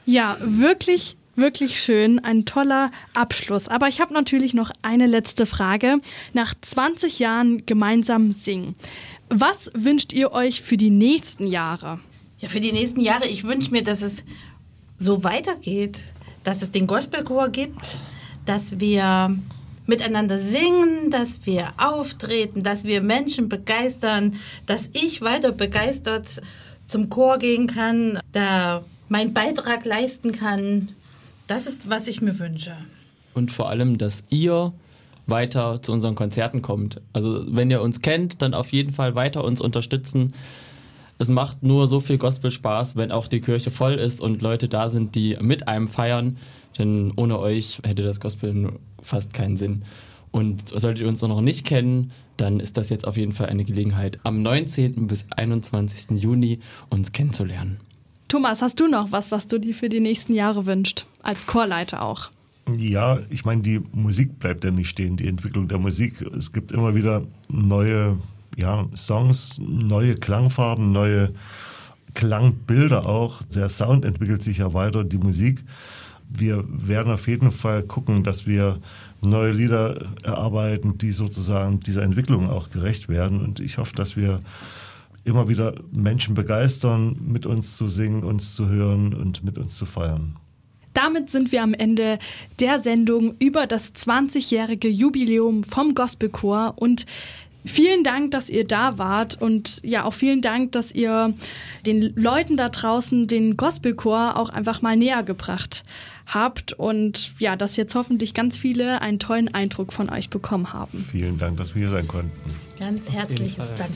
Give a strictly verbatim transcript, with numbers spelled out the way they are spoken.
Ja, wirklich, wirklich schön. Ein toller Abschluss. Aber ich habe natürlich noch eine letzte Frage. Nach zwanzig Jahren gemeinsam singen. Was wünscht ihr euch für die nächsten Jahre? Ja, für die nächsten Jahre, ich wünsche mir, dass es so weitergeht, dass es den Gospelchor gibt, dass wir miteinander singen, dass wir auftreten, dass wir Menschen begeistern, dass ich weiter begeistert zum Chor gehen kann, da meinen Beitrag leisten kann. Das ist, was ich mir wünsche. Und vor allem, dass ihr weiter zu unseren Konzerten kommt. Also wenn ihr uns kennt, dann auf jeden Fall weiter uns unterstützen. Es macht nur so viel Gospel Spaß, wenn auch die Kirche voll ist und Leute da sind, die mit einem feiern. Denn ohne euch hätte das Gospel fast keinen Sinn. Und solltet ihr uns noch nicht kennen, dann ist das jetzt auf jeden Fall eine Gelegenheit, am neunzehnten bis einundzwanzigsten Juni uns kennenzulernen. Thomas, hast du noch was, was du dir für die nächsten Jahre wünschst? Als Chorleiter auch. Ja, ich meine, die Musik bleibt ja nicht stehen, die Entwicklung der Musik. Es gibt immer wieder neue ja, Songs, neue Klangfarben, neue Klangbilder auch. Der Sound entwickelt sich ja weiter, die Musik. Wir werden auf jeden Fall gucken, dass wir neue Lieder erarbeiten, die sozusagen dieser Entwicklung auch gerecht werden. Und ich hoffe, dass wir immer wieder Menschen begeistern, mit uns zu singen, uns zu hören und mit uns zu feiern. Damit sind wir am Ende der Sendung über das zwanzigjährige Jubiläum vom Gospelchor und vielen Dank, dass ihr da wart und ja auch vielen Dank, dass ihr den Leuten da draußen den Gospelchor auch einfach mal näher gebracht habt und ja, dass jetzt hoffentlich ganz viele einen tollen Eindruck von euch bekommen haben. Vielen Dank, dass wir hier sein konnten. Ganz herzliches Dank.